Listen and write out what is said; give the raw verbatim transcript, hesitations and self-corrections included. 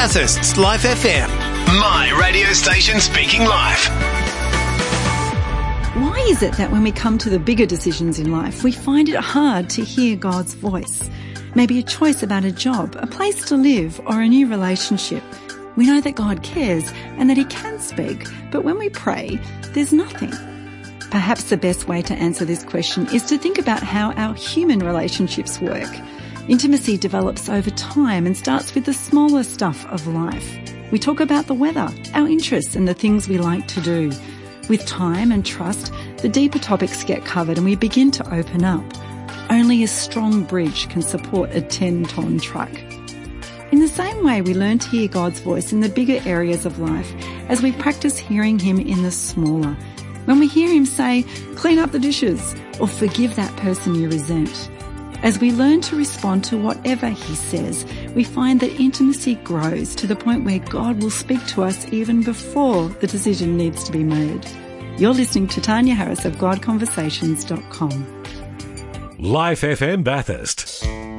Bathurst's Life F M. My radio station speaking life. Why is it that when we come to the bigger decisions in life, we find it hard to hear God's voice? Maybe a choice about a job, a place to live, or a new relationship. We know that God cares and that He can speak, but when we pray, there's nothing. Perhaps the best way to answer this question is to think about how our human relationships work. Intimacy develops over time and starts with the smaller stuff of life. We talk about the weather, our interests, and the things we like to do. With time and trust, the deeper topics get covered and we begin to open up. Only a strong bridge can support a ten-ton truck. In the same way, we learn to hear God's voice in the bigger areas of life as we practice hearing Him in the smaller. When we hear Him say, clean up the dishes, or forgive that person you resent. As we learn to respond to whatever He says, we find that intimacy grows to the point where God will speak to us even before the decision needs to be made. You're listening to Tanya Harris of God Conversations dot com. Life F M Bathurst.